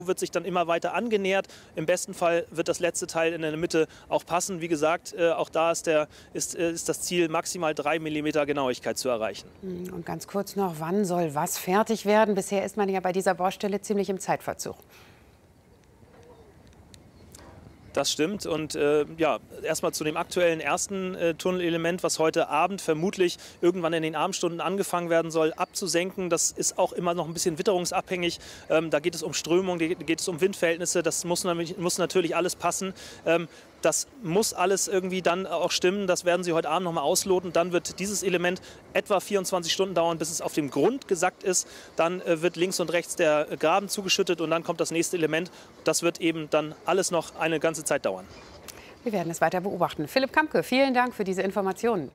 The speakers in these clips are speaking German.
Wird sich dann immer weiter angenähert. Im besten Fall wird das letzte Teil in der Mitte auch passen. Wie gesagt, auch da ist das Ziel, maximal 3 mm Genauigkeit zu erreichen. Und ganz kurz noch, wann soll was fertig werden? Bisher ist man ja bei dieser Baustelle ziemlich im Zeitverzug. Das stimmt. Und ja, erstmal zu dem aktuellen ersten Tunnelelement, was heute Abend vermutlich irgendwann in den Abendstunden angefangen werden soll, abzusenken. Das ist auch immer noch ein bisschen witterungsabhängig. Da geht es um Strömung, da geht es um Windverhältnisse. Das muss natürlich alles passen. Das muss alles irgendwie dann auch stimmen. Das werden Sie heute Abend noch mal ausloten. Dann wird dieses Element etwa 24 Stunden dauern, bis es auf dem Grund gesackt ist. Dann wird links und rechts der Graben zugeschüttet und dann kommt das nächste Element. Das wird eben dann alles noch eine ganze Zeit dauern. Wir werden es weiter beobachten. Philipp Kampke, vielen Dank für diese Informationen.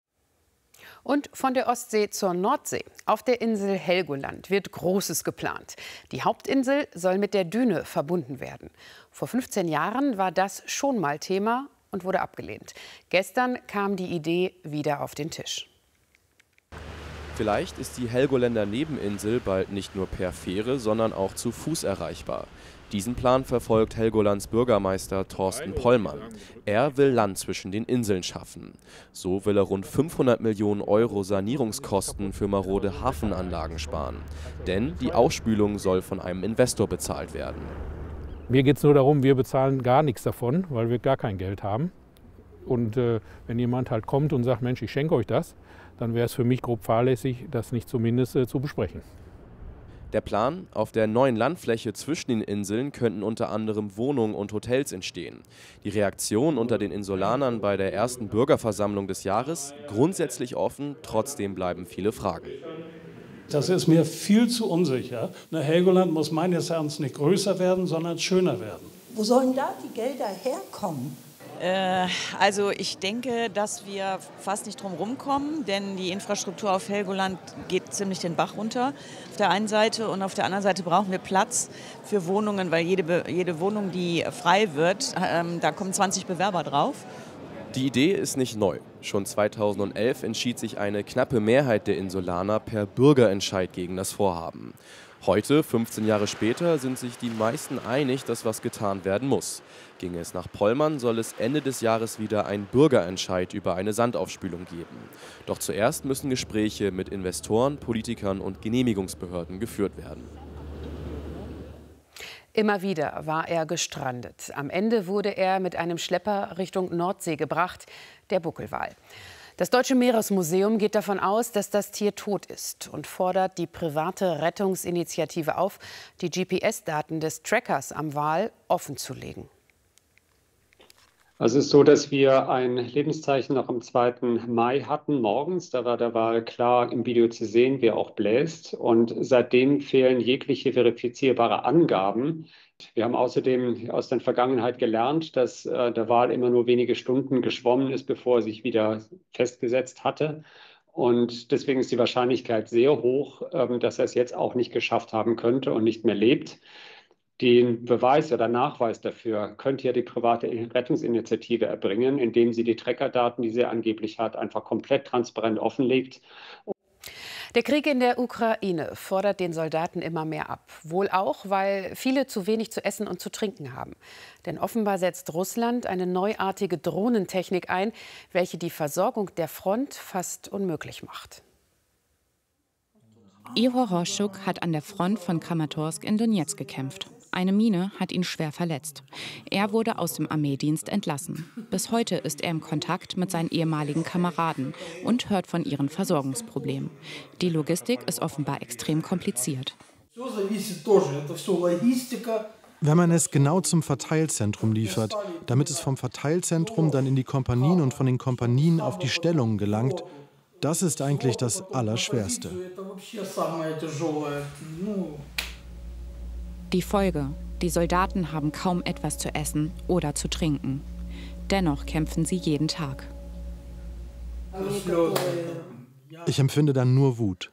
Und von der Ostsee zur Nordsee. Auf der Insel Helgoland wird Großes geplant. Die Hauptinsel soll mit der Düne verbunden werden. Vor 15 Jahren war das schon mal Thema und wurde abgelehnt. Gestern kam die Idee wieder auf den Tisch. Vielleicht ist die Helgoländer Nebeninsel bald nicht nur per Fähre, sondern auch zu Fuß erreichbar. Diesen Plan verfolgt Helgolands Bürgermeister Thorsten Pollmann. Er will Land zwischen den Inseln schaffen. So will er rund 500 Millionen Euro Sanierungskosten für marode Hafenanlagen sparen. Denn die Ausspülung soll von einem Investor bezahlt werden. Mir geht es nur darum, wir bezahlen gar nichts davon, weil wir gar kein Geld haben. Und wenn jemand halt kommt und sagt, Mensch, ich schenke euch das, dann wäre es für mich grob fahrlässig, das nicht zumindest zu besprechen. Der Plan: Auf der neuen Landfläche zwischen den Inseln könnten unter anderem Wohnungen und Hotels entstehen. Die Reaktion unter den Insulanern bei der ersten Bürgerversammlung des Jahres: grundsätzlich offen, trotzdem bleiben viele Fragen. Das ist mir viel zu unsicher. Helgoland muss meines Erachtens nicht größer werden, sondern schöner werden. Wo sollen da die Gelder herkommen? Also ich denke, dass wir fast nicht drum rumkommen, denn die Infrastruktur auf Helgoland geht ziemlich den Bach runter auf der einen Seite, und auf der anderen Seite brauchen wir Platz für Wohnungen, weil jede Wohnung, die frei wird, da kommen 20 Bewerber drauf. Die Idee ist nicht neu. Schon 2011 entschied sich eine knappe Mehrheit der Insulaner per Bürgerentscheid gegen das Vorhaben. Heute, 15 Jahre später, sind sich die meisten einig, dass was getan werden muss. Ginge es nach Pollmann, soll es Ende des Jahres wieder einen Bürgerentscheid über eine Sandaufspülung geben. Doch zuerst müssen Gespräche mit Investoren, Politikern und Genehmigungsbehörden geführt werden. Immer wieder war er gestrandet. Am Ende wurde er mit einem Schlepper Richtung Nordsee gebracht, der Buckelwal. Das Deutsche Meeresmuseum geht davon aus, dass das Tier tot ist und fordert die private Rettungsinitiative auf, die GPS-Daten des Trackers am Wal offenzulegen. Also es ist so, dass wir ein Lebenszeichen noch am 2. Mai hatten, morgens. Da war der Wal klar im Video zu sehen, wie er auch bläst. Und seitdem fehlen jegliche verifizierbare Angaben. Wir haben außerdem aus der Vergangenheit gelernt, dass der Wal immer nur wenige Stunden geschwommen ist, bevor er sich wieder festgesetzt hatte. Und deswegen ist die Wahrscheinlichkeit sehr hoch, dass er es jetzt auch nicht geschafft haben könnte und nicht mehr lebt. Den Beweis oder Nachweis dafür könnte ja die private Rettungsinitiative erbringen, indem sie die Trackerdaten, die sie angeblich hat, einfach komplett transparent offenlegt. Der Krieg in der Ukraine fordert den Soldaten immer mehr ab. Wohl auch, weil viele zu wenig zu essen und zu trinken haben. Denn offenbar setzt Russland eine neuartige Drohnentechnik ein, welche die Versorgung der Front fast unmöglich macht. Ihor Roschuk hat an der Front von Kramatorsk in Donezk gekämpft. Eine Mine hat ihn schwer verletzt. Er wurde aus dem Armeedienst entlassen. Bis heute ist er im Kontakt mit seinen ehemaligen Kameraden und hört von ihren Versorgungsproblemen. Die Logistik ist offenbar extrem kompliziert. Wenn man es genau zum Verteilzentrum liefert, damit es vom Verteilzentrum dann in die Kompanien und von den Kompanien auf die Stellungen gelangt, das ist eigentlich das Allerschwerste. Die Folge: Die Soldaten haben kaum etwas zu essen oder zu trinken. Dennoch kämpfen sie jeden Tag. Ich empfinde dann nur Wut.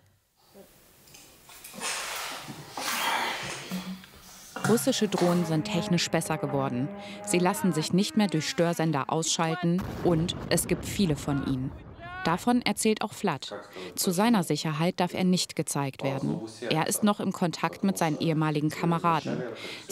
Russische Drohnen sind technisch besser geworden. Sie lassen sich nicht mehr durch Störsender ausschalten und es gibt viele von ihnen. Davon erzählt auch Vlad. Zu seiner Sicherheit darf er nicht gezeigt werden. Er ist noch im Kontakt mit seinen ehemaligen Kameraden.